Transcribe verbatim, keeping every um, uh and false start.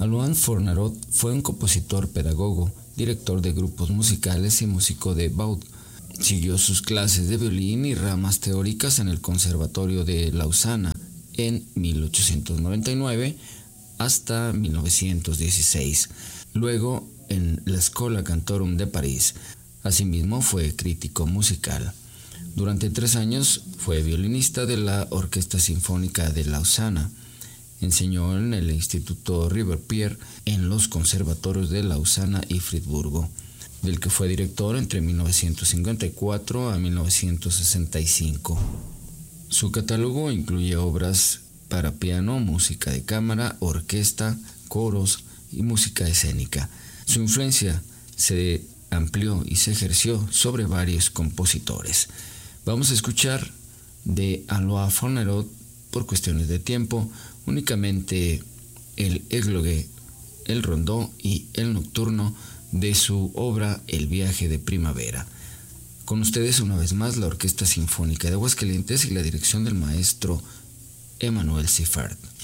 Alois Fornarot fue un compositor, pedagogo, director de grupos musicales y músico de Vaud. Siguió sus clases de violín y ramas teóricas en el Conservatorio de Lausana en mil ochocientos noventa y nueve hasta mil novecientos dieciséis, luego en la Schola Cantorum de París. Asimismo fue crítico musical. Durante tres años fue violinista de la Orquesta Sinfónica de Lausana. Enseñó en el Instituto Ribeaupierre, en los conservatorios de Lausana y Friburgo, del que fue director entre mil novecientos cincuenta y cuatro a mil novecientos sesenta y cinco. Su catálogo incluye obras para piano, música de cámara, orquesta, coros y música escénica. Su influencia se amplió y se ejerció sobre varios compositores. Vamos a escuchar de Alois Fornarot, por cuestiones de tiempo, únicamente el églogue, el rondó y el nocturno de su obra El viaje de primavera. Con ustedes una vez más la Orquesta Sinfónica de Aguascalientes y la dirección del maestro Emmanuel Siffert.